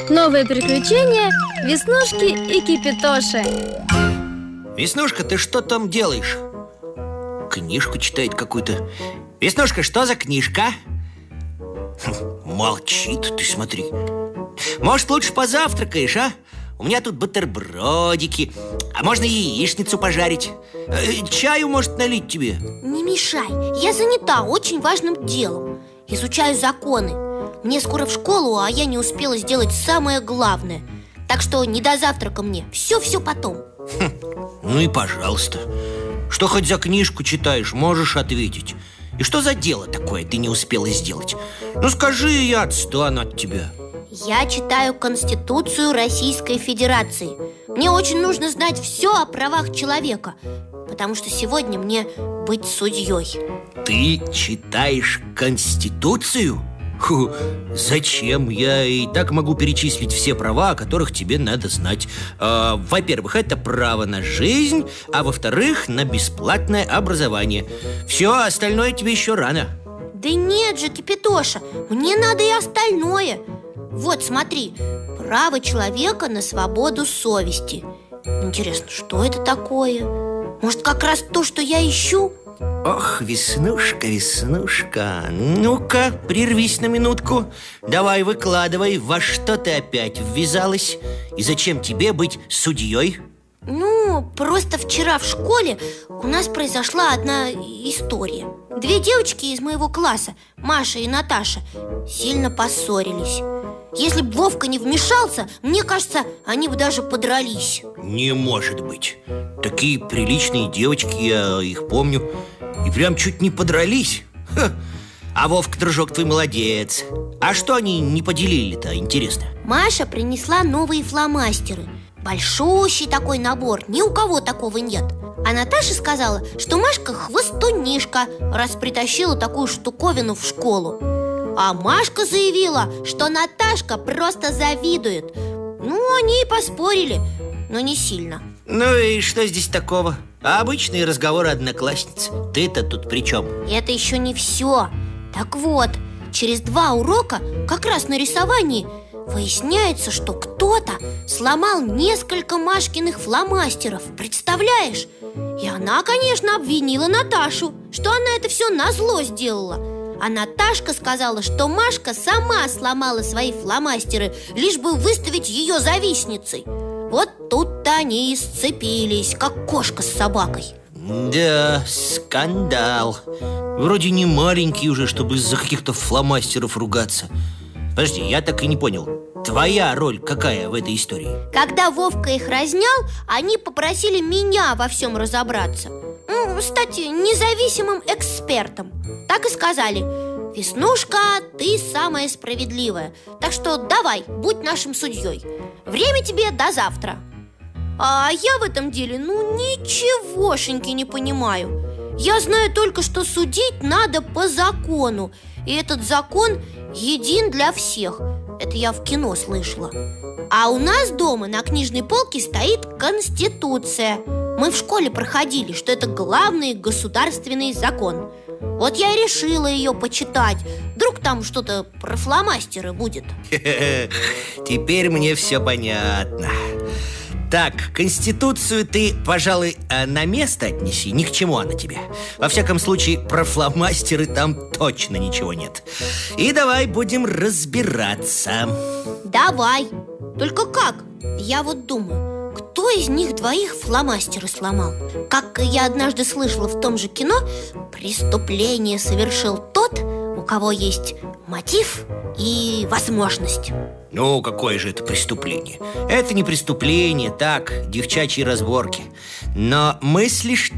Новые приключения Веснушки и Кипитоши. Веснушка, ты что там делаешь? Книжку читает какую-то. Веснушка, что за книжка? Молчит, ты смотри. Может, лучше позавтракаешь, а? У меня тут бутербродики. А можно яичницу пожарить? Чаю, может, налить тебе? Не мешай, я занята очень важным делом. Изучаю законы. Мне скоро в школу, а я не успела сделать самое главное. Так что не до завтрака мне, все потом. Ну и пожалуйста. Что хоть за книжку читаешь, можешь ответить. И что за дело такое ты не успела сделать? Ну скажи, я отстану от тебя. Я читаю Конституцию Российской Федерации. Мне очень нужно знать все о правах человека, потому что сегодня мне быть судьей. Ты читаешь Конституцию? Фу, зачем? Я и так могу перечислить все права, о которых тебе надо знать. Во-первых, это право на жизнь, а во-вторых, на бесплатное образование. Все, остальное тебе еще рано. Да нет же, Кипитоша, мне надо и остальное. Вот, смотри, право человека на свободу совести. Интересно, что это такое? Может, как раз то, что я ищу? Ох, Веснушка, Веснушка, ну-ка, прервись на минутку. Давай, выкладывай, во что ты опять ввязалась? И зачем тебе быть судьей? Ну, просто вчера в школе у нас произошла одна история. Две девочки из моего класса, Маша и Наташа, сильно поссорились. Если бы Вовка не вмешался, мне кажется, они бы даже подрались. Не может быть. Такие приличные девочки, я их помню. И прям чуть не подрались. Ха. А Вовка, дружок твой, молодец. А что они не поделили-то, интересно? Маша принесла новые фломастеры. Большущий такой набор, ни у кого такого нет. А Наташа сказала, что Машка хвостунишка, раз притащила такую штуковину в школу. А Машка заявила, что Наташка просто завидует. Ну, они и поспорили, но не сильно. Ну и что здесь такого? Обычные разговоры одноклассниц. Ты-то тут при чем? Это еще не все. Так вот, через 2 урока, как раз на рисовании, выясняется, что кто-то сломал несколько Машкиных фломастеров. Представляешь? И она, конечно, обвинила Наташу, что она это все назло сделала. А Наташка сказала, что Машка сама сломала свои фломастеры, лишь бы выставить ее завистницей. Вот тут-то они и сцепились, как кошка с собакой. Да, скандал. Вроде не маленький уже, чтобы из-за каких-то фломастеров ругаться. Подожди, я так и не понял. Твоя роль какая в этой истории? Когда Вовка их разнял, они попросили меня во всем разобраться. Стать независимым экспертом. Так и сказали: Веснушка, ты самая справедливая, так что давай, будь нашим судьей. Время тебе до завтра. А я в этом деле, ничегошеньки не понимаю. Я знаю только, что судить надо по закону. И этот закон един для всех. Это я в кино слышала. А у нас дома на книжной полке стоит Конституция. Мы в школе проходили, что это главный государственный закон. Вот я и решила ее почитать. Вдруг там что-то про фломастеры будет. Теперь мне все понятно. Так, Конституцию ты, пожалуй, на место отнеси. Ни к чему она тебе. Во всяком случае, про фломастеры там точно ничего нет. И давай будем разбираться. Давай. Только как? Я вот думаю, кто из них двоих фломастеры сломал? Как я однажды слышала в том же кино, преступление совершил тот, у кого есть мотив и возможность. Ну, какое же это преступление? Это не преступление, так, девчачьи разборки. Но мыслишь